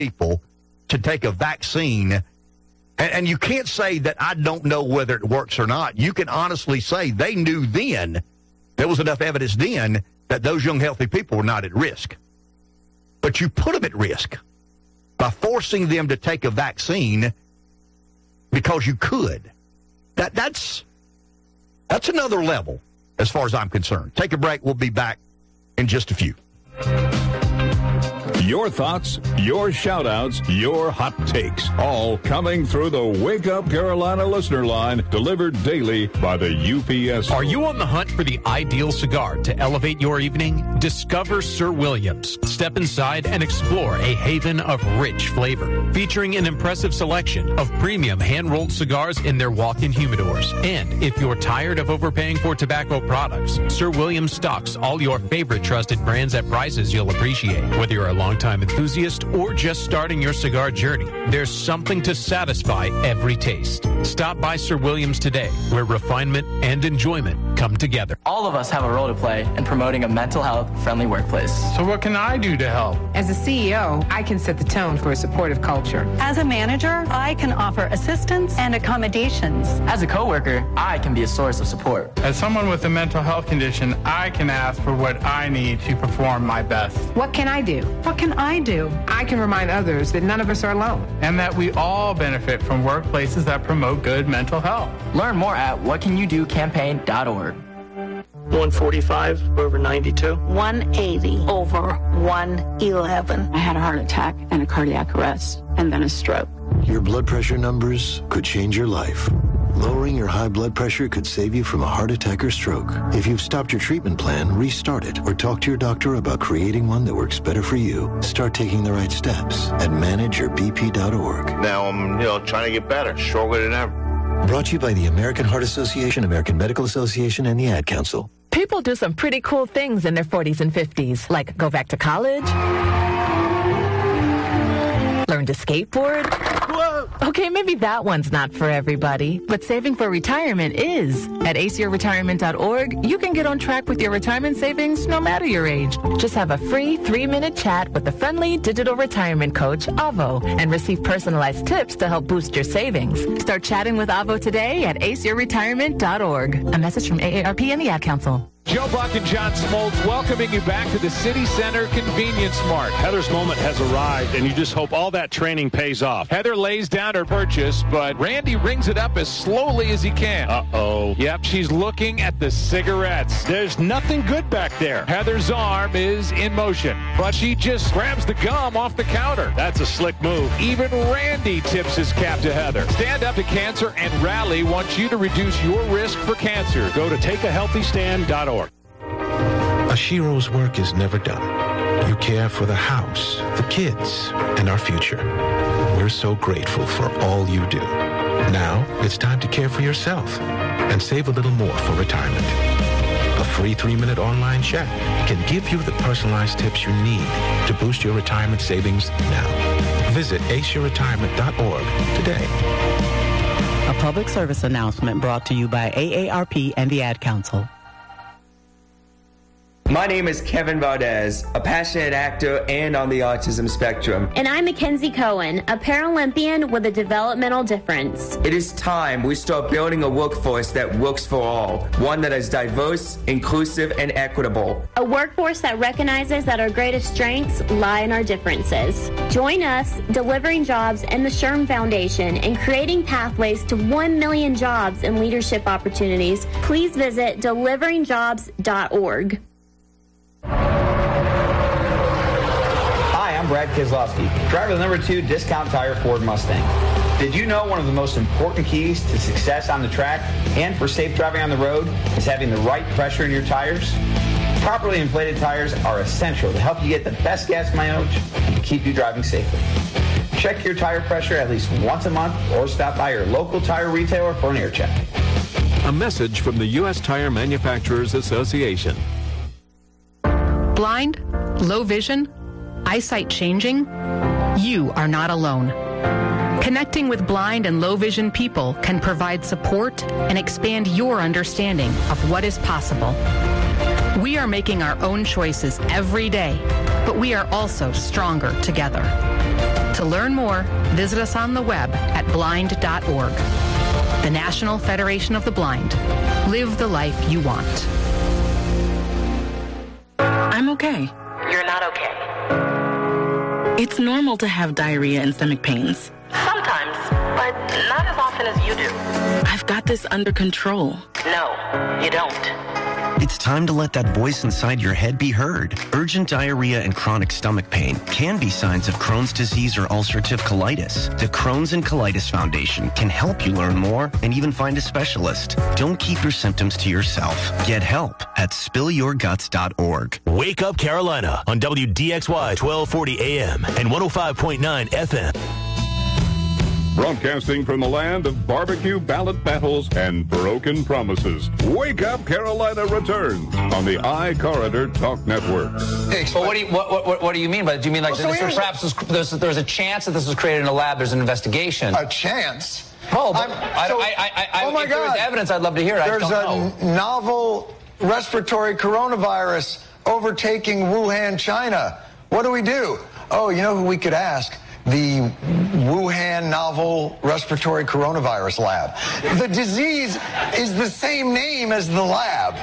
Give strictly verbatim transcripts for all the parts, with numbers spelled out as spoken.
people to take a vaccine, and, and you can't say that I don't know whether it works or not. You can honestly say they knew then, there was enough evidence then, that those young, healthy people were not at risk. But you put them at risk by forcing them to take a vaccine because you could. That that's that's another level as far as I'm concerned. Take a break. We'll be back in just a few. Your thoughts, your shout-outs, your hot takes, all coming through the Wake Up Carolina listener line, delivered daily by the U P S. Are you on the hunt for the ideal cigar to elevate your evening? Discover Sir Williams. Step inside and explore a haven of rich flavor, featuring an impressive selection of premium hand-rolled cigars in their walk-in humidors. And if you're tired of overpaying for tobacco products, Sir Williams stocks all your favorite trusted brands at prices you'll appreciate. Whether you're a long-time enthusiast or just starting your cigar journey, there's something to satisfy every taste. Stop by Sir Williams today, where refinement and enjoyment come together. All of us have a role to play in promoting a mental health friendly workplace. So what can I do to help? As a C E O, I can set the tone for a supportive culture. As a manager, I can offer assistance and accommodations. As a coworker, I can be a source of support. As someone with a mental health condition, I can ask for what I need to perform my best. What can I do? What can I do? I can remind others that none of us are alone. And that we all benefit from workplaces that promote good mental health. Learn more at what can you do campaign dot org. one forty-five over ninety-two. one eighty over one eleven. I had a heart attack and a cardiac arrest and then a stroke. Your blood pressure numbers could change your life. Lowering your high blood pressure could save you from a heart attack or stroke. If you've stopped your treatment plan, restart it or talk to your doctor about creating one that works better for you. Start taking the right steps at manage your b p dot org. Now I'm, you know, trying to get better, stronger than ever. Brought to you by the American Heart Association, American Medical Association, and the Ad Council. People do some pretty cool things in their forties and fifties, like go back to college, learn to skateboard. Whoa. Okay, maybe that one's not for everybody, but saving for retirement is. At ace your retirement dot org, you can get on track with your retirement savings no matter your age. Just have a free three-minute chat with the friendly digital retirement coach, Avo, and receive personalized tips to help boost your savings. Start chatting with Avo today at ace your retirement dot org. A message from A A R P and the Ad Council. Joe Buck and John Smoltz welcoming you back to the City Center Convenience Mart. Heather's moment has arrived, and you just hope all that training pays off. Heather lays down her purchase, but Randy rings it up as slowly as he can. Uh-oh. Yep, she's looking at the cigarettes. There's nothing good back there. Heather's arm is in motion, but she just grabs the gum off the counter. That's a slick move. Even Randy tips his cap to Heather. Stand Up to Cancer and Rally wants you to reduce your risk for cancer. Go to take a healthy stand dot org. Ashiro's work is never done. You care for the house, the kids, and our future. We're so grateful for all you do. Now, it's time to care for yourself and save a little more for retirement. A free three-minute online chat can give you the personalized tips you need to boost your retirement savings now. Visit ace your retirement dot org today. A public service announcement brought to you by A A R P and the Ad Council. My name is Kevin Valdez, a passionate actor and on the autism spectrum. And I'm Mackenzie Cohen, a Paralympian with a developmental difference. It is time we start building a workforce that works for all, one that is diverse, inclusive, and equitable. A workforce that recognizes that our greatest strengths lie in our differences. Join us, Delivering Jobs and the Sherm Foundation, in creating pathways to one million jobs and leadership opportunities. Please visit delivering jobs dot org. Hi, I'm Brad Keselowski, driver of the number two Discount Tire Ford Mustang. Did you know one of the most important keys to success on the track and for safe driving on the road is having the right pressure in your tires? Properly inflated tires are essential to help you get the best gas mileage and keep you driving safely. Check your tire pressure at least once a month or stop by your local tire retailer for an air check. A message from the U S Tire Manufacturers Association. Blind, low vision, eyesight changing? You are not alone. Connecting with blind and low vision people can provide support and expand your understanding of what is possible. We are making our own choices every day, but we are also stronger together. To learn more, visit us on the web at blind dot org. The National Federation of the Blind. Live the life you want. I'm okay. You're not okay. It's normal to have diarrhea and stomach pains. Sometimes, but not as often as you do. I've got this under control. No, you don't. It's time to let that voice inside your head be heard. Urgent diarrhea and chronic stomach pain can be signs of Crohn's disease or ulcerative colitis. The Crohn's and Colitis Foundation can help you learn more and even find a specialist. Don't keep your symptoms to yourself. Get help at spill your guts dot org. Wake Up Carolina on W D X Y twelve forty A M and one oh five point nine F M. Broadcasting from the land of barbecue ballot battles and broken promises, Wake Up Carolina returns on the iCorridor Talk Network. Well, what do you what, what, what do you mean by that? Do you mean like well, so this perhaps was, there's, there's a chance that this was created in a lab? There's an investigation. A chance? Oh, but I, so, I, I, I, oh my if God. there was evidence, I'd love to hear it. There's I don't a know. novel respiratory coronavirus overtaking Wuhan, China. What do we do? Oh, you know who we could ask? The Wuhan Novel Respiratory Coronavirus Lab. The disease is the same name as the lab.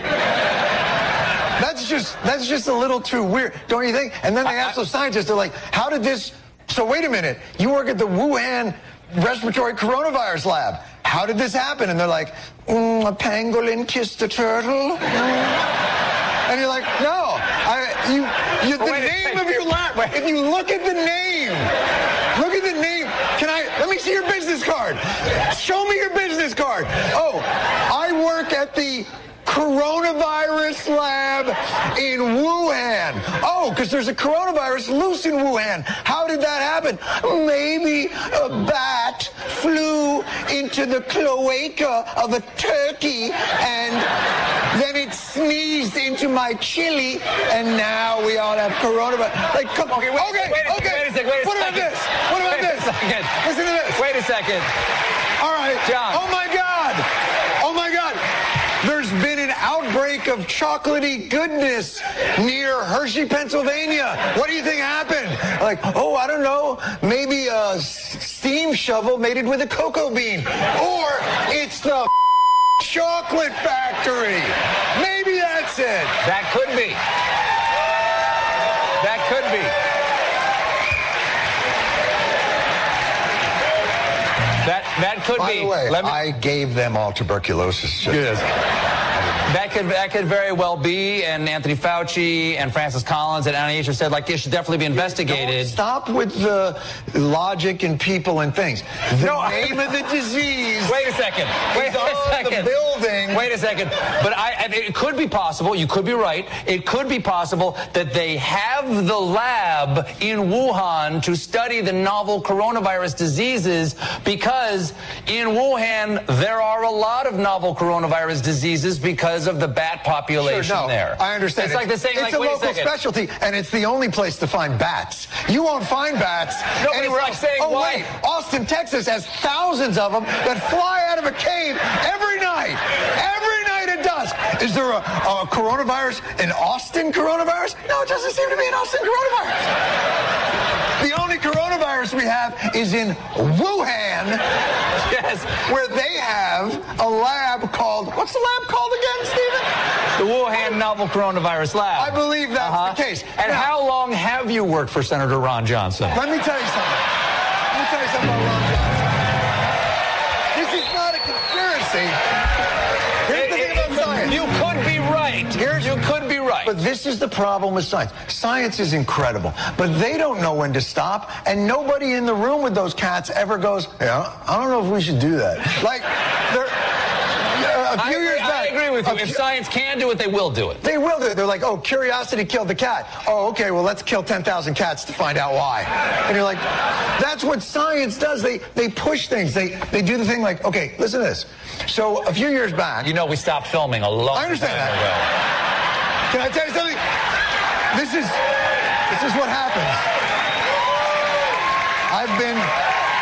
That's just that's just a little too weird, don't you think? And then they ask those scientists, they're like, how did this... So wait a minute, you work at the Wuhan Respiratory Coronavirus Lab. How did this happen? And they're like, mm, a pangolin kissed a turtle. And you're like, no, I, you, you, the name of your lab, if you look at the name, look at the name, can I, let me see your business card. Show me your business card. Oh, I work at the coronavirus lab in Wuhan. Oh, because there's a coronavirus loose in Wuhan. How did that happen? Maybe a bat flew into the cloaca of a turkey and then it sneezed into my chili and now we all have coronavirus. Like, come on. Okay, wait, okay, wait, okay. Wait a second, wait a what second. about this? What about wait this? A second. Listen to this. Wait a second. All right. John. Oh, my God. Oh, my God. There's been an outbreak of chocolatey goodness near Hershey, Pennsylvania. What do you think happened? Like, oh, I don't know. Maybe a steam shovel mated with a cocoa bean. Or it's the chocolate factory. Maybe that's it. That could be. That could be. That that could By be. the way, Let me, I gave them all tuberculosis. Good. That could that could very well be, and Anthony Fauci and Francis Collins at N I H have said like it should definitely be investigated. Don't stop with the logic and people and things. The no, name of the disease. Wait a second. Wait a second. The building. Wait a second. But I, it could be possible. You could be right. It could be possible that they have the lab in Wuhan to study the novel coronavirus diseases because in Wuhan there are a lot of novel coronavirus diseases because of the bat population sure, no, there. I understand. It's, it's like the same. It's like, a wait local a second. specialty, and it's the only place to find bats. You won't find bats no, anywhere like else. Saying oh why? wait, Austin, Texas has thousands of them that fly out of a cave every night. Every night at dusk. Is there a, a coronavirus, an Austin coronavirus? No, it doesn't seem to be an Austin coronavirus. The only coronavirus we have is in Wuhan. Yes. Where they have a lab called, what's the lab called again, Stephen? The Wuhan Novel Coronavirus Lab. I believe that's uh-huh. the case. And now, how long have you worked for Senator Ron Johnson? Let me tell you something. Let me tell you something about Ron Johnson. This is not a conspiracy. Here's it, the thing it, about science. You could be right. Here's, you could be right. But this is the problem with science. Science is incredible, but they don't know when to stop, and nobody in the room with those cats ever goes, yeah, I don't know if we should do that. Like, they're... A few I, years I back, agree with you. If few, science can do it, they will do it. They will do it. They're like, oh, curiosity killed the cat. Oh, okay, well, let's kill ten thousand cats to find out why. And you're like, that's what science does. They they push things. They they do the thing like, okay, listen to this. So a few years back... You know, we stopped filming a long I understand time that. ago. Can I tell you something? This is, this is what happens. I've been...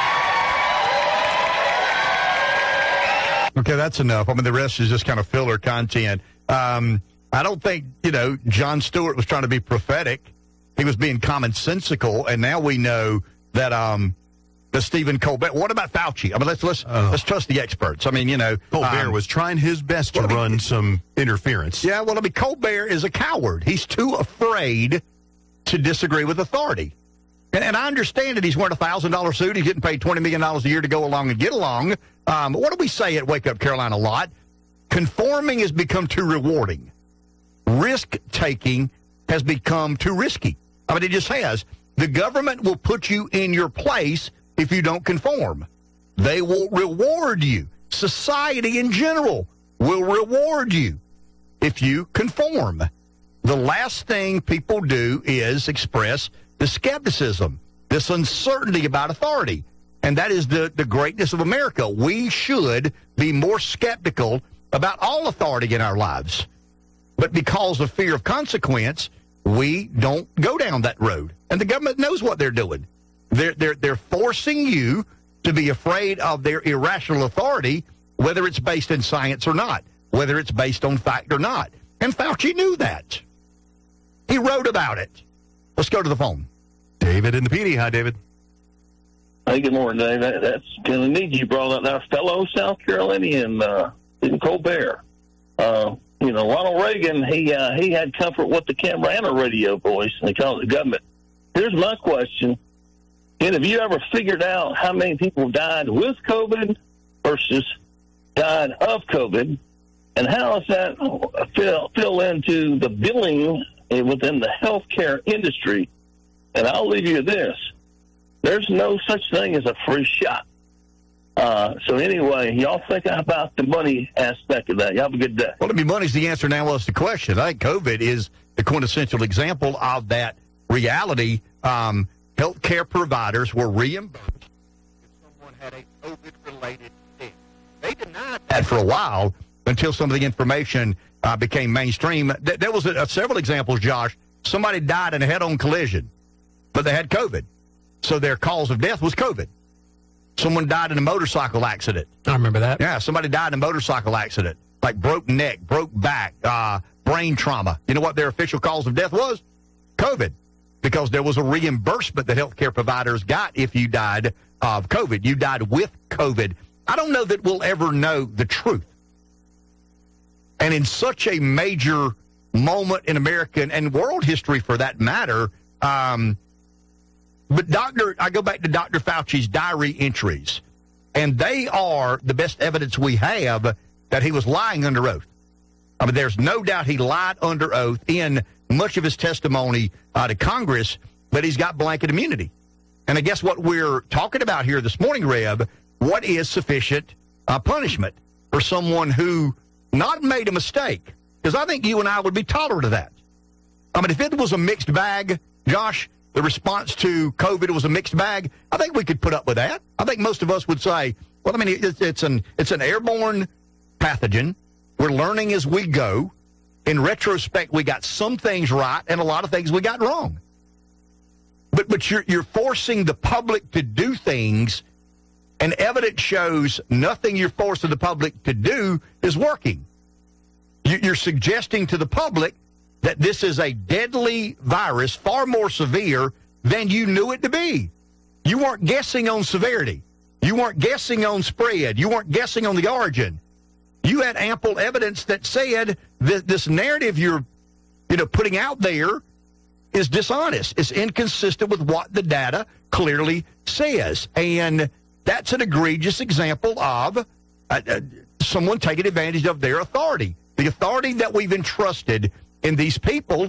Okay, that's enough. I mean, the rest is just kind of filler content. Um, I don't think, you know, Jon Stewart was trying to be prophetic. He was being commonsensical, and now we know that um, the Stephen Colbert. What about Fauci? I mean, let's let's Oh. let's trust the experts. I mean, you know, Colbert um, was trying his best to well, I mean, run some interference. Yeah, well, I mean, Colbert is a coward. He's too afraid to disagree with authority. And, and I understand that he's wearing a one thousand dollars suit. He's getting paid twenty million dollars a year to go along and get along. Um, what do we say at Wake Up Carolina a lot? Conforming has become too rewarding. Risk-taking has become too risky. I mean, it just has. The government will put you in your place if you don't conform. They will reward you. Society in general will reward you if you conform. The last thing people do is express the skepticism, this uncertainty about authority. And that is the, the greatness of America. We should be more skeptical about all authority in our lives. But because of fear of consequence, we don't go down that road. And the government knows what they're doing. They're, they're, they're forcing you to be afraid of their irrational authority, whether it's based in science or not, whether it's based on fact or not. And Fauci knew that. He wrote about it. Let's go to the phone. David in the P D. Hi, David. Hey, good morning, Dave. That, that's kind of neat you brought up our fellow South Carolinian, uh, Stephen Colbert. Uh, you know, Ronald Reagan, he uh, he had comfort with the camera and a radio voice, and he called it the government. Here's my question. And have you ever figured out how many people died with COVID versus died of COVID? And how does that fill, fill into the billing within the healthcare industry? And I'll leave you with this. There's no such thing as a free shot. Uh, so anyway, y'all think about the money aspect of that. Y'all have a good day. Well, I mean, money's the answer now. What's the question? I think COVID is the quintessential example of that reality. Um, healthcare providers were reimbursed if someone had a COVID-related death. They denied that for a while until some of the information uh, became mainstream. Th- there was a, a, several examples, Josh. Somebody died in a head-on collision, but they had COVID. So their cause of death was COVID. Someone died in a motorcycle accident. I remember that. Yeah, somebody died in a motorcycle accident, like broke neck, broke back, uh, brain trauma. You know what their official cause of death was? COVID, because there was a reimbursement that healthcare providers got if you died of COVID. You died with COVID. I don't know that we'll ever know the truth. And in such a major moment in American and world history, for that matter, um, but Doctor, I go back to Doctor Fauci's diary entries, and they are the best evidence we have that he was lying under oath. I mean, there's no doubt he lied under oath in much of his testimony uh, to Congress, but he's got blanket immunity. And I guess what we're talking about here this morning, Reb, what is sufficient uh, punishment for someone who not made a mistake? Because I think you and I would be tolerant of that. I mean, if it was a mixed bag, Josh, the response to COVID was a mixed bag, I think we could put up with that. I think most of us would say, well, I mean, it's, it's an it's an airborne pathogen. We're learning as we go. In retrospect, we got some things right and a lot of things we got wrong. But but you're you're forcing the public to do things, and evidence shows nothing you're forcing the public to do is working. You, you're suggesting to the public that this is a deadly virus, far more severe than you knew it to be. You weren't guessing on severity. You weren't guessing on spread. You weren't guessing on the origin. You had ample evidence that said that this narrative you're, you know, putting out there is dishonest. It's inconsistent with what the data clearly says. And that's an egregious example of uh, uh, someone taking advantage of their authority. The authority that we've entrusted in these people,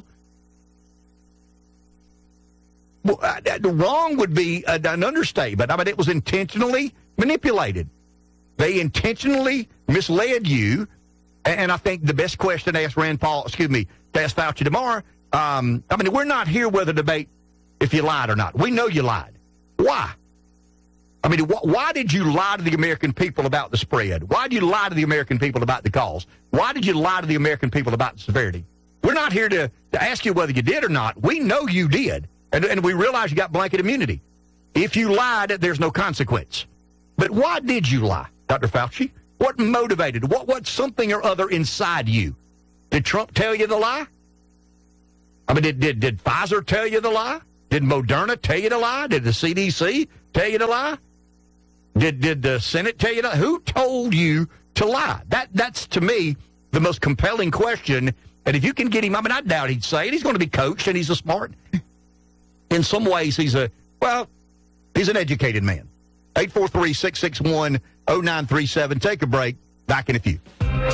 well, uh, wrong would be uh, an understatement. I mean, it was intentionally manipulated. They intentionally misled you. And I think the best question to ask Rand Paul, excuse me, to ask Fauci tomorrow, um, I mean, we're not here with a debate if you lied or not. We know you lied. Why? I mean, wh- why did you lie to the American people about the spread? Why did you lie to the American people about the cause? Why did you lie to the American people about the severity? We're not here to, to ask you whether you did or not. We know you did, and, and we realize you got blanket immunity. If you lied, there's no consequence. But why did you lie, Doctor Fauci? What motivated? What What's something or other inside you? Did Trump tell you the lie? I mean, did, did, did Pfizer tell you the lie? Did Moderna tell you to lie? Did the C D C tell you to lie? Did did the Senate tell you to lie? Who told you to lie? That That's, to me, the most compelling question. And if you can get him, I mean, I doubt he'd say it. He's going to be coached, and he's a smart. In some ways, he's a, well, he's an educated man. eight four three, six six one, zero nine three seven. Take a break. Back in a few.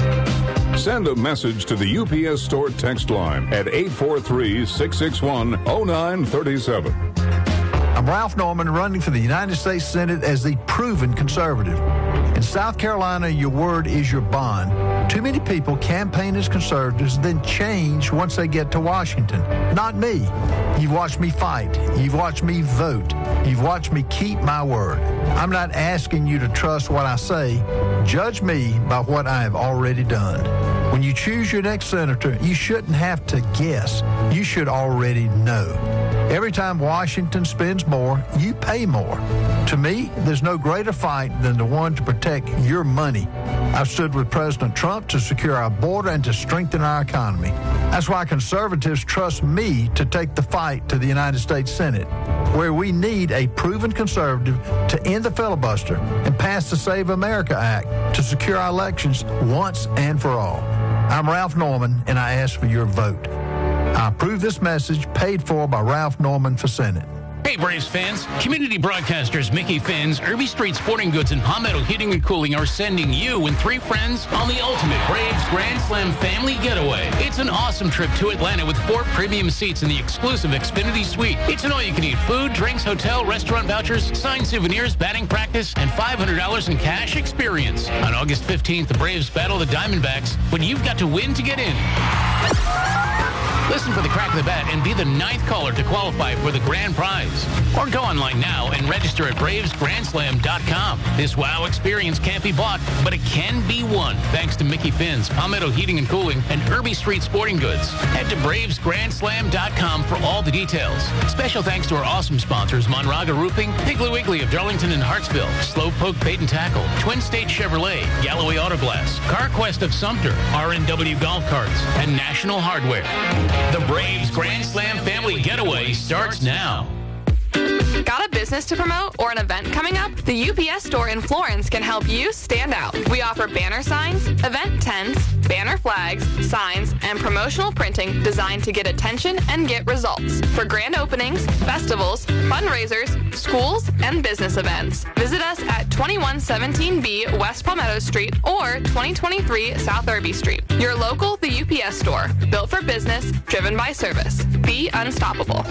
Send a message to the U P S Store text line at eight four three, six six one, zero nine three seven. I'm Ralph Norman, running for the United States Senate as the proven conservative. In South Carolina, your word is your bond. Too many people campaign as conservatives, then change once they get to Washington. Not me. You've watched me fight. You've watched me vote. You've watched me keep my word. I'm not asking you to trust what I say. Judge me by what I have already done. When you choose your next senator, you shouldn't have to guess. You should already know. Every time Washington spends more, you pay more. To me, there's no greater fight than the one to protect your money. I've stood with President Trump to secure our border and to strengthen our economy. That's why conservatives trust me to take the fight to the United States Senate, where we need a proven conservative to end the filibuster and pass the Save America Act to secure our elections once and for all. I'm Ralph Norman, and I ask for your vote. I approve this message, paid for by Ralph Norman for Senate. Hey, Braves fans. Community broadcasters Mickey Finn's, Irby Street Sporting Goods, and Palmetto Heating and Cooling are sending you and three friends on the ultimate Braves Grand Slam family getaway. It's an awesome trip to Atlanta with four premium seats in the exclusive Xfinity Suite. It's an all-you-can-eat food, drinks, hotel, restaurant vouchers, signed souvenirs, batting practice, and five hundred dollars in cash experience. On August fifteenth, the Braves battle the Diamondbacks, but you've got to win to get in. Listen for the crack of the bat and be the ninth caller to qualify for the grand prize. Or go online now and register at braves grand slam dot com. This wow experience can't be bought, but it can be won thanks to Mickey Finn's, Palmetto Heating and Cooling, and Irby Street Sporting Goods. Head to braves grand slam dot com for all the details. Special thanks to our awesome sponsors, Monraga Roofing, Piggly Wiggly of Darlington and Hartsville, Slowpoke Bait and Tackle, Twin State Chevrolet, Galloway Auto Glass, CarQuest of Sumter, R and W Golf Carts, and National Hardware. The Braves Grand Slam family getaway starts now. Got a business to promote or an event coming up? The U P S Store in Florence can help you stand out. We offer banner signs, event tents, banner flags, signs, and promotional printing designed to get attention and get results for grand openings, festivals, fundraisers, schools, and business events. Visit us at twenty-one seventeen B West Palmetto Street or twenty twenty-three South Irby Street. Your local The U P S Store, built for business, driven by service. Be unstoppable.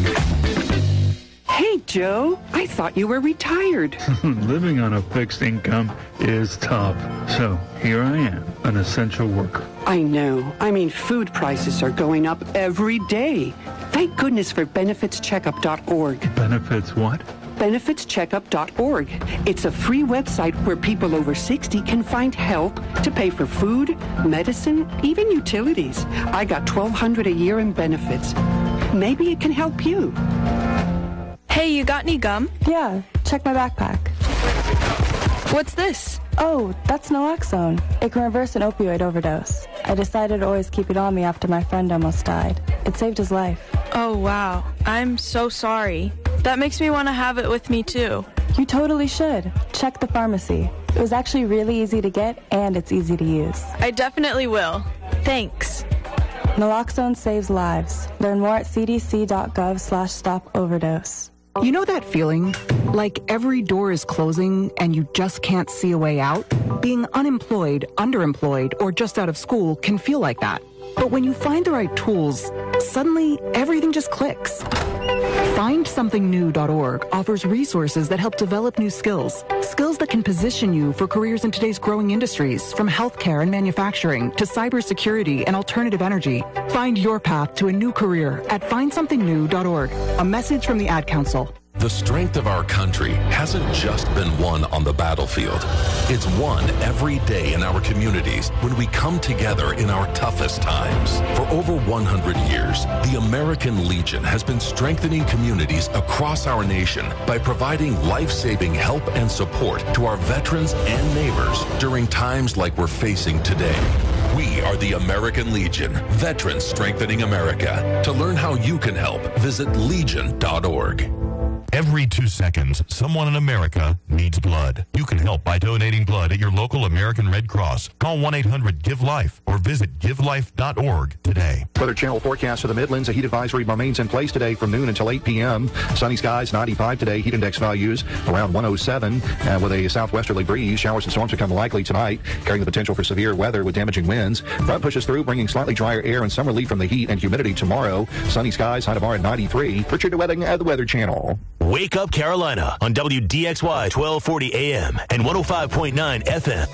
Hey, Joe, I thought you were retired. Living on a fixed income is tough. So here I am, an essential worker. I know. I mean, food prices are going up every day. Thank goodness for benefits checkup dot org. Benefits what? benefits checkup dot org. It's a free website where people over sixty can find help to pay for food, medicine, even utilities. I got twelve hundred dollars a year in benefits. Maybe it can help you. Hey, you got any gum? Yeah, check my backpack. What's this? Oh, that's naloxone. It can reverse an opioid overdose. I decided to always keep it on me after my friend almost died. It saved his life. Oh, wow. I'm so sorry. That makes me want to have it with me, too. You totally should. Check the pharmacy. It was actually really easy to get, and it's easy to use. I definitely will. Thanks. Naloxone saves lives. Learn more at c d c dot gov slash stop overdose. You know that feeling? Like every door is closing and you just can't see a way out? Being unemployed, underemployed, or just out of school can feel like that. But when you find the right tools, suddenly everything just clicks. find something new dot org offers resources that help develop new skills. Skills that can position you for careers in today's growing industries, from healthcare and manufacturing to cybersecurity and alternative energy. Find your path to a new career at find something new dot org. A message from the Ad Council. The strength of our country hasn't just been won on the battlefield. It's won every day in our communities when we come together in our toughest times. For over one hundred years, the American Legion has been strengthening communities across our nation by providing life-saving help and support to our veterans and neighbors during times like we're facing today. We are the American Legion, veterans strengthening America. To learn how you can help, visit legion dot org. Every two seconds, someone in America needs blood. You can help by donating blood at your local American Red Cross. Call one eight hundred give life or visit give life dot org today. Weather Channel forecast for the Midlands. A heat advisory remains in place today from noon until eight p.m. Sunny skies, ninety-five today. Heat index values around one oh seven. Uh, with a southwesterly breeze, showers and storms become likely tonight, carrying the potential for severe weather with damaging winds. Front pushes through, bringing slightly drier air and some relief from the heat and humidity tomorrow. Sunny skies, high tomorrow at ninety-three. Richard DeWetting at the Weather Channel. Wake Up Carolina on W D X Y twelve forty A M and one oh five point nine F M.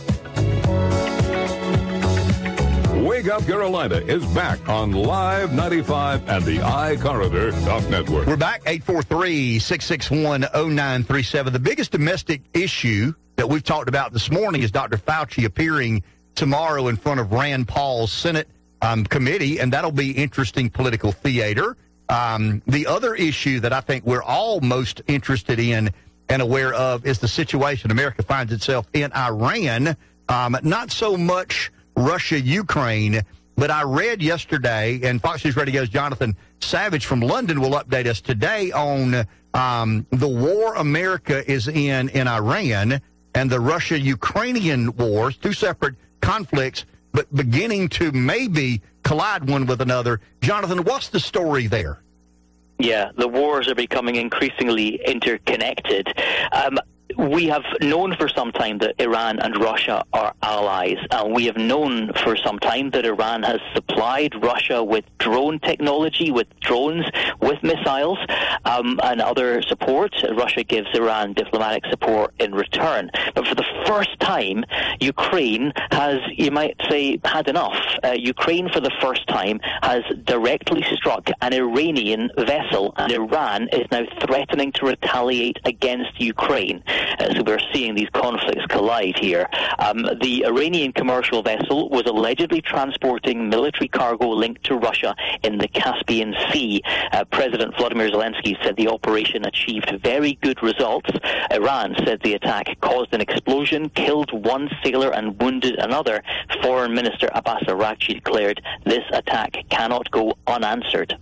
Wake Up Carolina is back on Live ninety-five and the iCorridor Talk Network. We're back, eight four three, six six one, oh nine three seven. The biggest domestic issue that we've talked about this morning is Doctor Fauci appearing tomorrow in front of Rand Paul's Senate um, committee, and that'll be interesting political theater. Um, the other issue that I think we're all most interested in and aware of is the situation America finds itself in Iran. Um, not so much Russia, Ukraine, but I read yesterday, and Fox News Radio's Jonathan Savage from London will update us today on um, the war America is in in Iran and the Russia-Ukrainian wars, two separate conflicts, but beginning to maybe collide one with another. Jonathan, what's the story there? Yeah, the wars are becoming increasingly interconnected. Um, we have known for some time that Iran and Russia are allies, and we have known for some time that Iran has supplied Russia with drone technology, with drones, with missiles, um, and other support. Russia gives Iran diplomatic support in return. But for the first time, Ukraine has, you might say, had enough. Uh, Ukraine, for the first time, has directly struck an Iranian vessel, and Iran is now threatening to retaliate against Ukraine. Uh, so we're seeing these conflicts collide here. Um, the Iranian commercial vessel was allegedly transporting military cargo linked to Russia in the Caspian Sea. Uh, President Vladimir Zelensky said the operation achieved very good results. Iran said the attack caused an explosion, killed one sailor and wounded another. Foreign Minister Abbas Araghchi declared this attack cannot go unanswered.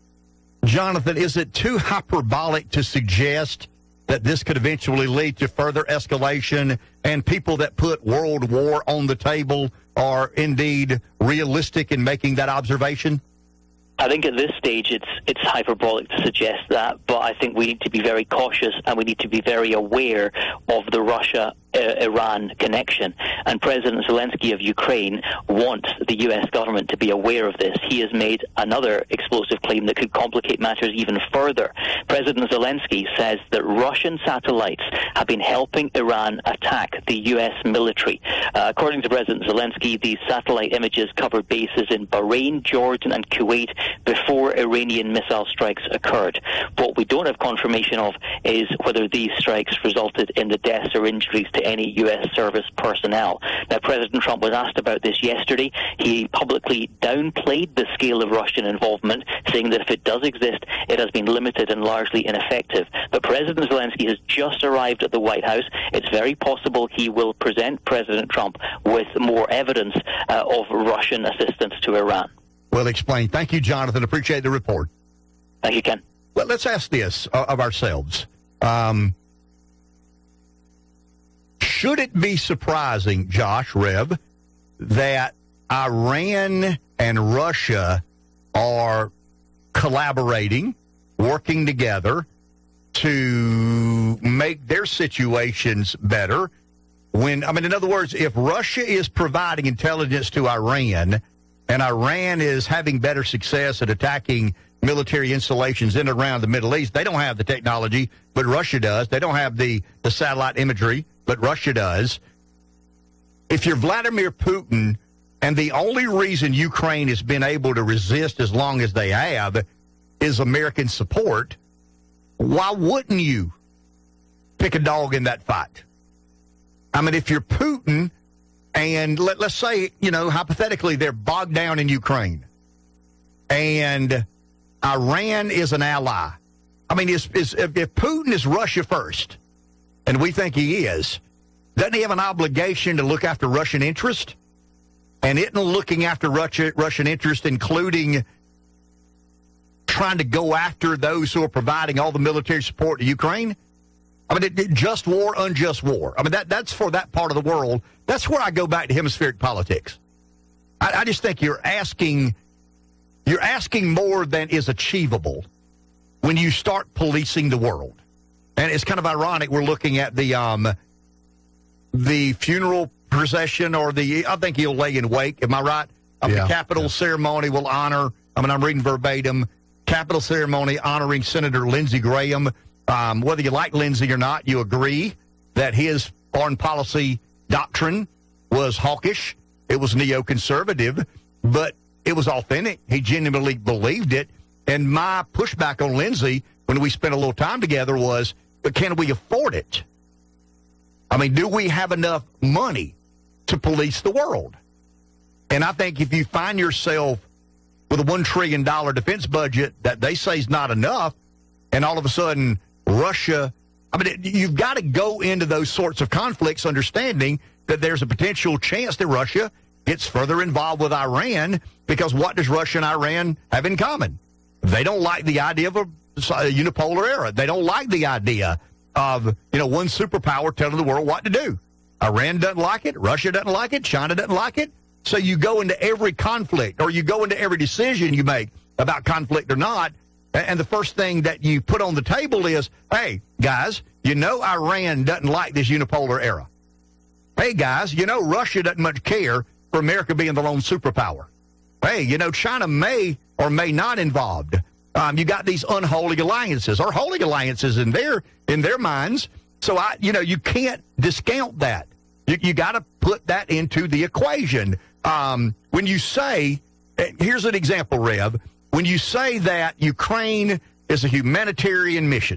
Jonathan, is it too hyperbolic to suggest that this could eventually lead to further escalation, and people that put world war on the table are indeed realistic in making that observation? I think at this stage it's it's hyperbolic to suggest that, but I think we need to be very cautious and we need to be very aware of the Russia-Iran connection. And President Zelensky of Ukraine wants the U S government to be aware of this. He has made another explosive claim that could complicate matters even further. President Zelensky says that Russian satellites have been helping Iran attack the U S military. Uh, according to President Zelensky, these satellite images covered bases in Bahrain, Jordan, and Kuwait before Iranian missile strikes occurred. What we don't have confirmation of is whether these strikes resulted in the deaths or injuries to any U S service personnel. Now, President Trump was asked about this yesterday. He publicly downplayed the scale of Russian involvement, saying that if it does exist, it has been limited and largely ineffective. But President Zelensky has just arrived at the White House. It's very possible he will present President Trump with more evidence uh, of Russian assistance to Iran. Well explained. Thank you, Jonathan. Appreciate the report. Thank you, Ken. Well, let's ask this uh, of ourselves. Um, should it be surprising, Josh, Rev, that Iran and Russia are collaborating, working together to make their situations better? When, I mean, in other words, if Russia is providing intelligence to Iran and Iran is having better success at attacking military installations in and around the Middle East, they don't have the technology, but Russia does. They don't have the, the satellite imagery, but Russia does. If you're Vladimir Putin, and the only reason Ukraine has been able to resist as long as they have is American support, why wouldn't you pick a dog in that fight? I mean, if you're Putin, and let, let's say, you know, hypothetically, they're bogged down in Ukraine, and Iran is an ally. I mean, is, is, if, if Putin is Russia first, and we think he is, doesn't he have an obligation to look after Russian interest? and isn't looking after Russia, Russian interest, including trying to go after those who are providing all the military support to Ukraine? I mean, it, it, just war, unjust war. I mean, that that's for that part of the world. That's where I go back to hemispheric politics. I, I just think you're asking, you're asking more than is achievable when you start policing the world. And it's kind of ironic. We're looking at the um, the funeral procession, or the, I think he'll lay in wake. Am I right? Of Yeah. the Capitol Yeah. ceremony will honor. I mean, I'm reading verbatim. Capitol ceremony honoring Senator Lindsey Graham. Um, whether you like Lindsey or not, you agree that his foreign policy doctrine was hawkish. It was neoconservative, but it was authentic. He genuinely believed it. And my pushback on Lindsey when we spent a little time together was, but can we afford it? I mean, do we have enough money to police the world? And I think if you find yourself with a one trillion dollars defense budget that they say is not enough, and all of a sudden Russia, I mean, it, you've got to go into those sorts of conflicts understanding that there's a potential chance that Russia gets further involved with Iran, because what does Russia and Iran have in common? They don't like the idea of a, a unipolar era. They don't like the idea of, you know, one superpower telling the world what to do. Iran doesn't like it. Russia doesn't like it. China doesn't like it. So you go into every conflict, or you go into every decision you make about conflict or not, and the first thing that you put on the table is, hey, guys, you know Iran doesn't like this unipolar era. Hey, guys, you know Russia doesn't much care for America being the lone superpower. Hey, you know China may or may not involved. Um, you got these unholy alliances, or holy alliances in their in their minds. So I, you know, you can't discount that. You, you got to put that into the equation. Um, when you say, here's an example, Rev. When you say that Ukraine is a humanitarian mission,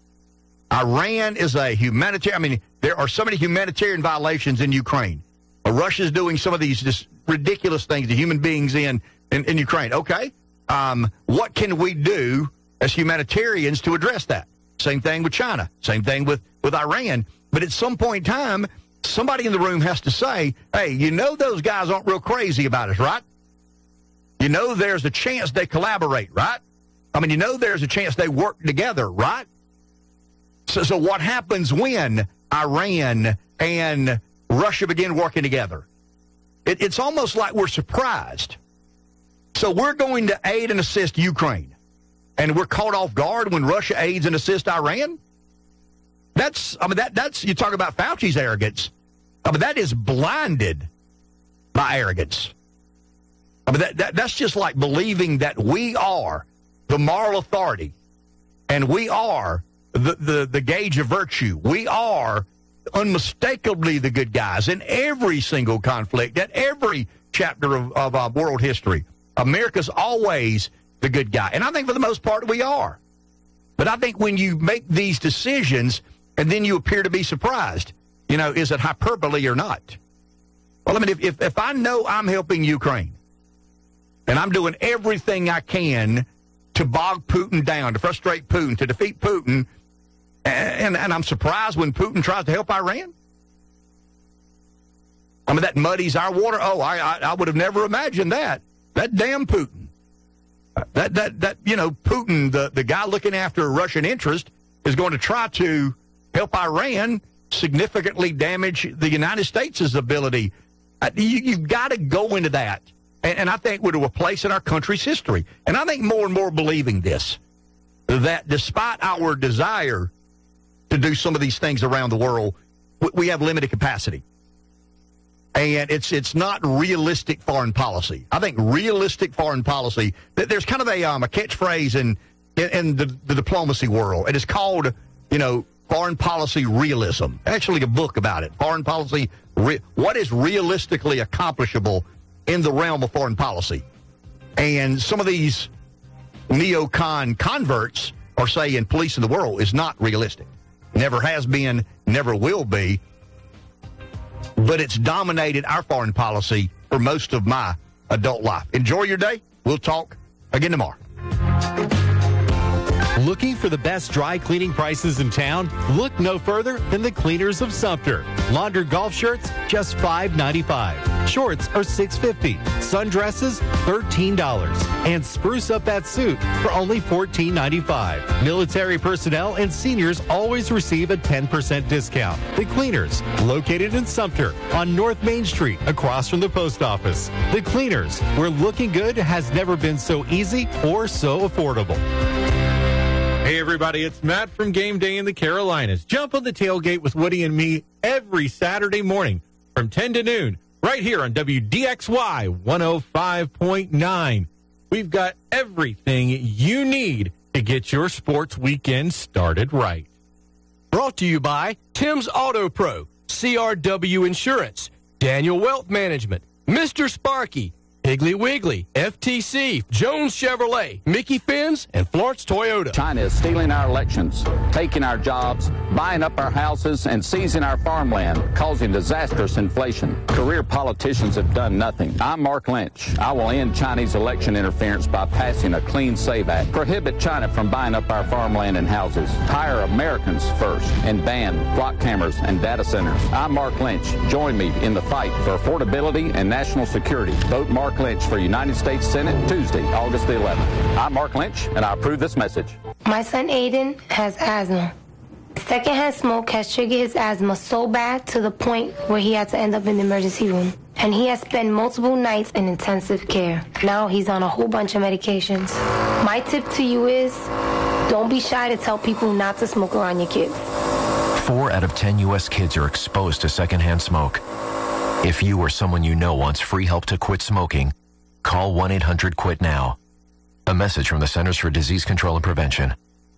Iran is a humanitarian, I mean, there are so many humanitarian violations in Ukraine. Uh, Russia's doing some of these just ridiculous things to human beings in, in, in Ukraine. Okay, um, what can we do as humanitarians to address that? Same thing with China. Same thing with, with Iran. But at some point in time, somebody in the room has to say, hey, you know those guys aren't real crazy about us, right? You know there's a chance they collaborate, right? I mean, you know there's a chance they work together, right? So, so what happens when Iran and Russia begin working together? It, it's almost like we're surprised. So we're going to aid and assist Ukraine, and we're caught off guard when Russia aids and assists Iran? That's, I mean, that that's, you talk about Fauci's arrogance. I mean, that is blinded by arrogance. I mean, that, that that's just like believing that we are the moral authority, and we are the, the, the gauge of virtue. We are unmistakably the good guys in every single conflict, at every chapter of, of uh, world history. America's always the good guy. And I think for the most part we are. But I think when you make these decisions and then you appear to be surprised, you know, is it hyperbole or not? Well, I mean, if, if, if I know I'm helping Ukraine and I'm doing everything I can to bog Putin down, to frustrate Putin, to defeat Putin, and, and I'm surprised when Putin tries to help Iran? I mean, that muddies our water. Oh, I, I, I would have never imagined that. That damn Putin. That, that, that you know, Putin, the, the guy looking after Russian interest, is going to try to help Iran significantly damage the United States' ability. Uh, you, you've got to go into that. And, and I think we're to a place in our country's history. And I think more and more believing this, that despite our desire to do some of these things around the world, we, we have limited capacity. And it's it's not realistic foreign policy. I think realistic foreign policy, there's kind of a um, a catchphrase in in, in the, the diplomacy world. It is called, you know, foreign policy realism. Actually, a book about it. Foreign policy, re- what is realistically accomplishable in the realm of foreign policy? And some of these neocon converts are saying policing the world is not realistic. Never has been, never will be. But it's dominated our foreign policy for most of my adult life. Enjoy your day. We'll talk again tomorrow. Looking for the best dry cleaning prices in town? Look no further than the Cleaners of Sumter. Laundered golf shirts, just five ninety-five. Shorts are six fifty. Sundresses, thirteen dollars. And spruce up that suit for only fourteen ninety-five. Military personnel and seniors always receive a ten percent discount. The Cleaners, located in Sumter on North Main Street, across from the post office. The Cleaners, where looking good has never been so easy or so affordable. Hey, everybody, it's Matt from Game Day in the Carolinas. Jump on the tailgate with Woody and me every Saturday morning from ten to noon, right here on W D X Y one oh five point nine. We've got everything you need to get your sports weekend started right. Brought to you by Tim's Auto Pro, C R W Insurance, Daniel Wealth Management, Mister Sparky, Piggly Wiggly, F T C, Jones Chevrolet, Mickey Fins, and Florence Toyota. China is stealing our elections, taking our jobs, buying up our houses, and seizing our farmland, causing disastrous inflation. Career politicians have done nothing. I'm Mark Lynch. I will end Chinese election interference by passing a Clean Save Act. Prohibit China from buying up our farmland and houses. Hire Americans first and ban flock cameras and data centers. I'm Mark Lynch. Join me in the fight for affordability and national security. Vote Mark Lynch for United States Senate Tuesday, August the eleventh. I'm Mark Lynch, and I approve this message. My son Aiden has asthma. Secondhand smoke has triggered his asthma so bad to the point where he had to end up in the emergency room. And he has spent multiple nights in intensive care. Now he's on a whole bunch of medications. My tip to you is, don't be shy to tell people not to smoke around your kids. Four out of ten U S kids are exposed to secondhand smoke. If you or someone you know wants free help to quit smoking, call one eight hundred quit now. A message from the Centers for Disease Control and Prevention.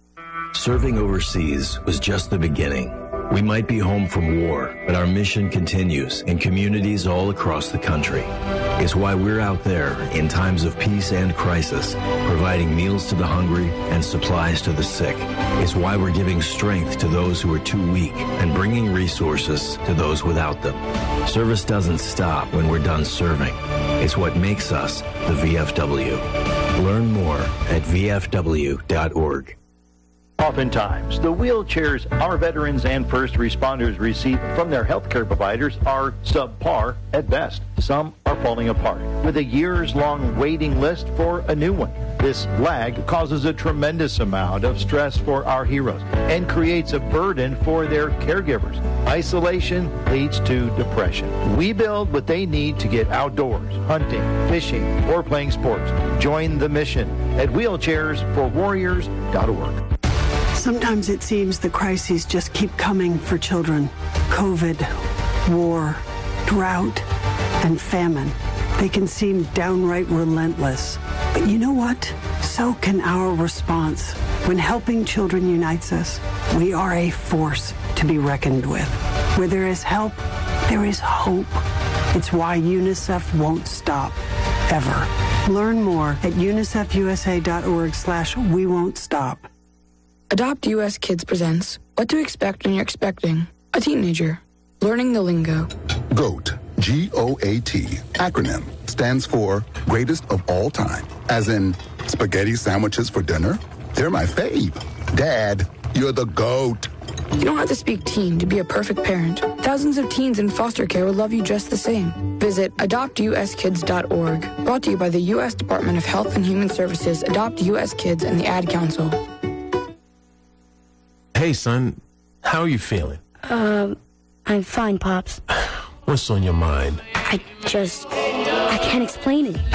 Serving overseas was just the beginning. We might be home from war, but our mission continues in communities all across the country. It's why we're out there in times of peace and crisis, providing meals to the hungry and supplies to the sick. It's why we're giving strength to those who are too weak and bringing resources to those without them. Service doesn't stop when we're done serving. It's what makes us the V F W. Learn more at V F W dot org. Oftentimes, the wheelchairs our veterans and first responders receive from their healthcare providers are subpar at best. Some are falling apart, with a years-long waiting list for a new one. This lag causes a tremendous amount of stress for our heroes and creates a burden for their caregivers. Isolation leads to depression. We build what they need to get outdoors, hunting, fishing, or playing sports. Join the mission at wheelchairs for warriors dot org. Sometimes it seems the crises just keep coming for children. COVID, war, drought, and famine. They can seem downright relentless. But you know what? So can our response. When helping children unites us, we are a force to be reckoned with. Where there is help, there is hope. It's why UNICEF won't stop, ever. Learn more at unicef u s a dot org slash we won't stop. Adopt U S Kids presents What to Expect When You're Expecting a Teenager. Learning the lingo. GOAT, G O A T, acronym, stands for Greatest of All Time. As in, spaghetti sandwiches for dinner? They're my fave. Dad, you're the GOAT. You don't have to speak teen to be a perfect parent. Thousands of teens in foster care will love you just the same. Visit adopt u s kids dot org. Brought to you by the U S Department of Health and Human Services, Adopt U S Kids, and the Ad Council. Hey, son, how are you feeling? Um, I'm fine, Pops. What's on your mind? I just, I can't explain it.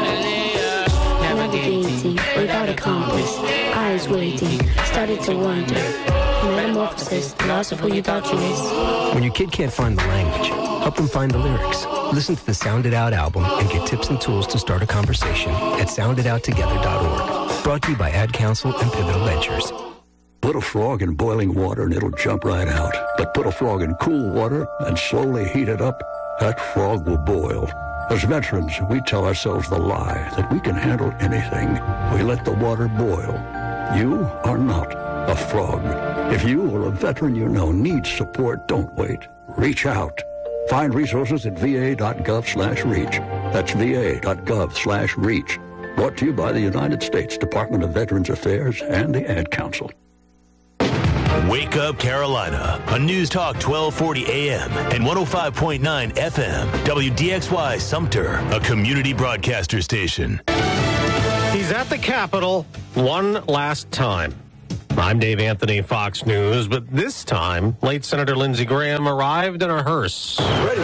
Navigating without a compass, eyes waiting, started to wonder. Metamorphosis, the loss of who you thought you was. When your kid can't find the language, help them find the lyrics. Listen to the Sound It Out album and get tips and tools to start a conversation at sound it out together dot org. Brought to you by Ad Council and Pivotal Ventures. Put a frog in boiling water and it'll jump right out. But put a frog in cool water and slowly heat it up, that frog will boil. As veterans, we tell ourselves the lie that we can handle anything. We let the water boil. You are not a frog. If you or a veteran you know needs support, don't wait. Reach out. Find resources at v a dot gov slash reach. That's v a dot gov slash reach. Brought to you by the United States Department of Veterans Affairs and the Ad Council. Wake Up Carolina on News Talk twelve forty A M and one oh five point nine F M. W D X Y Sumter, a community broadcaster station. He's at the Capitol one last time. I'm Dave Anthony, Fox News, but this time, late Senator Lindsey Graham arrived in a hearse. Ready,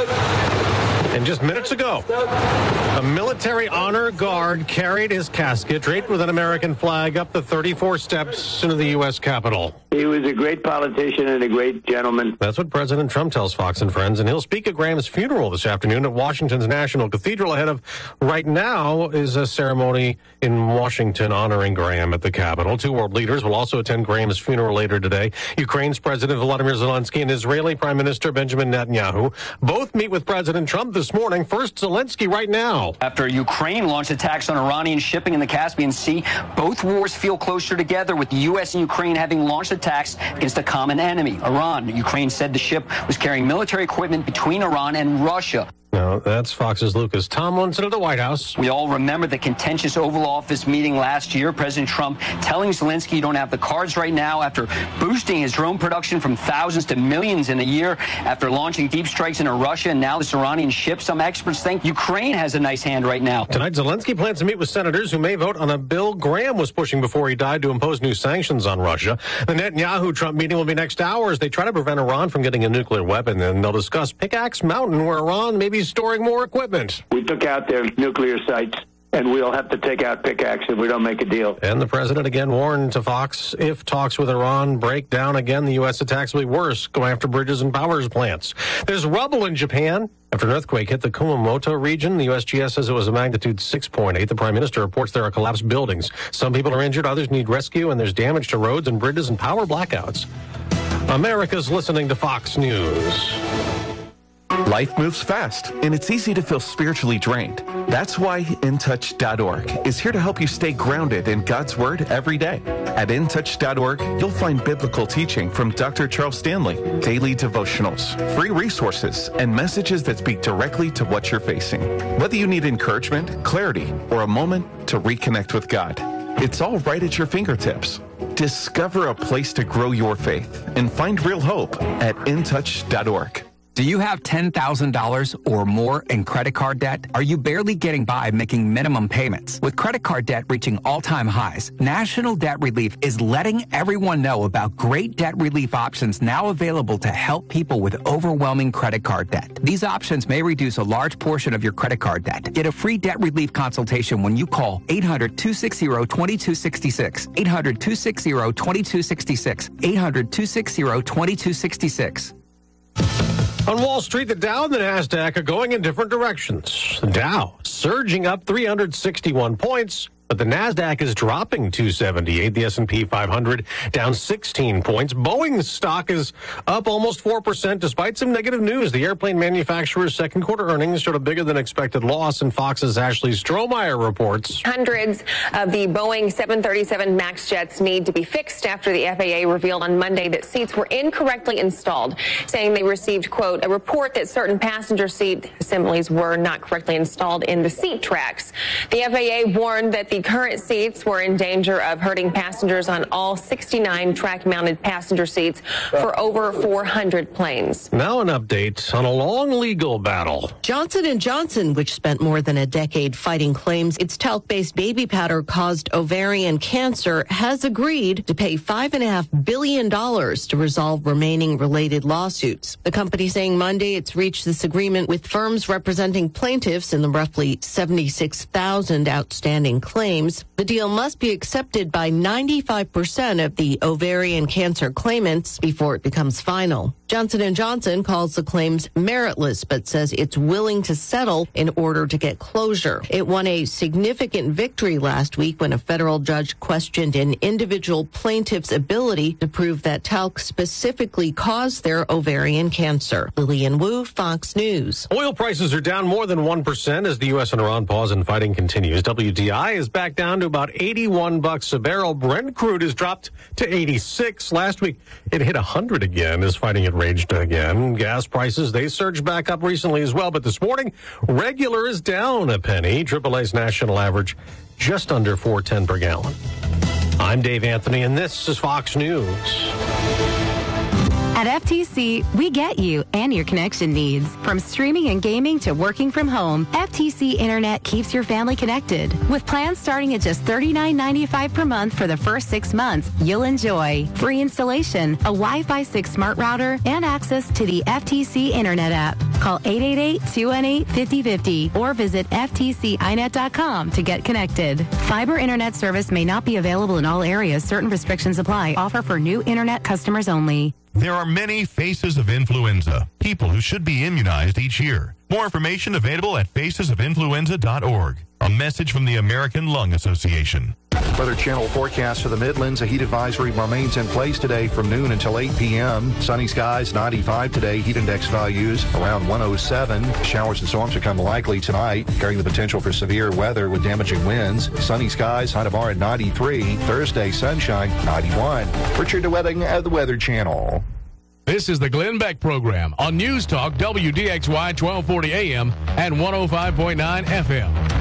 and just minutes ago, a military honor guard carried his casket draped with an American flag up the thirty-four steps into the U S Capitol. He was a great politician and a great gentleman. That's what President Trump tells Fox and Friends, and he'll speak at Graham's funeral this afternoon at Washington's National Cathedral. Ahead of right now is a ceremony in Washington honoring Graham at the Capitol. Two world leaders will also attend Graham's funeral later today. Ukraine's President Volodymyr Zelensky and Israeli Prime Minister Benjamin Netanyahu both meet with President Trump this morning. First, Zelensky right now. After Ukraine launched attacks on Iranian shipping in the Caspian Sea, both wars feel closer together, with the U S and Ukraine having launched attacks against a common enemy, Iran. Ukraine said the ship was carrying military equipment between Iran and Russia. No, that's Fox's Lucas Tomlinson at the White House. We all remember the contentious Oval Office meeting last year. President Trump telling Zelensky you don't have the cards right now after boosting his drone production from thousands to millions in a year, after launching deep strikes into Russia and now this Iranian ship. Some experts think Ukraine has a nice hand right now. Tonight, Zelensky plans to meet with senators who may vote on a bill Graham was pushing before he died to impose new sanctions on Russia. The Netanyahu-Trump meeting will be next hour as they try to prevent Iran from getting a nuclear weapon. And they'll discuss Pickaxe Mountain, where Iran may be storing more equipment. We took out their nuclear sites, and we'll have to take out Pickaxe if we don't make a deal. And the president again warned to Fox, if talks with Iran break down again, the U S attacks will be worse, going after bridges and power plants. There's rubble in Japan after an earthquake hit the Kumamoto region. The U S G S says it was a magnitude six point eight. The prime minister reports there are collapsed buildings. Some people are injured, others need rescue, and there's damage to roads and bridges and power blackouts. America's listening to Fox News. Life moves fast, and it's easy to feel spiritually drained. That's why in touch dot org is here to help you stay grounded in God's Word every day. At in touch dot org, you'll find biblical teaching from Doctor Charles Stanley, daily devotionals, free resources, and messages that speak directly to what you're facing. Whether you need encouragement, clarity, or a moment to reconnect with God, it's all right at your fingertips. Discover a place to grow your faith and find real hope at in touch dot org. Do you have ten thousand dollars or more in credit card debt? Are you barely getting by making minimum payments? With credit card debt reaching all-time highs, National Debt Relief is letting everyone know about great debt relief options now available to help people with overwhelming credit card debt. These options may reduce a large portion of your credit card debt. Get a free debt relief consultation when you call eight hundred, two six zero, two two six six, eight hundred, two six zero, two two six six, eight hundred, two six zero, two two six six. On Wall Street, the Dow and the NASDAQ are going in different directions. The Dow surging up three hundred sixty-one points, but the NASDAQ is dropping two seventy-eight. The S and P five hundred down sixteen points. Boeing's stock is up almost four percent despite some negative news. The airplane manufacturer's second quarter earnings showed a bigger than expected loss, and Fox's Ashley Strohmeyer reports. Hundreds of the Boeing seven thirty-seven MAX jets need to be fixed after the F A A revealed on Monday that seats were incorrectly installed, saying they received, quote, a report that certain passenger seat assemblies were not correctly installed in the seat tracks. The F A A warned that the current seats were in danger of hurting passengers on all sixty-nine track-mounted passenger seats for over four hundred planes. Now an update on a long legal battle. Johnson and Johnson, which spent more than a decade fighting claims its talc-based baby powder caused ovarian cancer, has agreed to pay five point five billion dollars to resolve remaining related lawsuits. The company saying Monday it's reached this agreement with firms representing plaintiffs in the roughly seventy-six thousand outstanding claims. The deal must be accepted by ninety-five percent of the ovarian cancer claimants before it becomes final. Johnson and Johnson calls the claims meritless, but says it's willing to settle in order to get closure. It won a significant victory last week when a federal judge questioned an individual plaintiff's ability to prove that talc specifically caused their ovarian cancer. Lillian Wu, Fox News. Oil prices are down more than one percent as the U S and Iran pause and fighting continues. W T I is back down to about eighty-one bucks a barrel. Brent crude has dropped to eighty-six. Last week, it hit one hundred again as fighting had raged again. Gas prices, they surged back up recently as well, but this morning, regular is down a penny. triple A's national average just under four ten per gallon. I'm Dave Anthony, and this is Fox News. At F T C, we get you and your connection needs. From streaming and gaming to working from home, F T C Internet keeps your family connected. With plans starting at just thirty-nine ninety-five per month for the first six months, you'll enjoy free installation, a Wi-Fi six smart router, and access to the F T C Internet app. Call eight eight eight, two one eight, five oh five oh or visit F T C I net dot com to get connected. Fiber Internet service may not be available in all areas. Certain restrictions apply. Offer for new Internet customers only. There are many faces of influenza, people who should be immunized each year. More information available at faces of influenza dot org. A message from the American Lung Association. Weather Channel forecast for the Midlands. A heat advisory remains in place today from noon until eight p.m. Sunny skies, ninety-five today. Heat index values around one oh seven. Showers and storms become likely tonight, carrying the potential for severe weather with damaging winds. Sunny skies, high tomorrow at ninety-three. Thursday, sunshine, ninety-one. Richard DeWetting at the Weather Channel. This is the Glenn Beck Program on News Talk W D X Y twelve forty A M and one oh five point nine F M.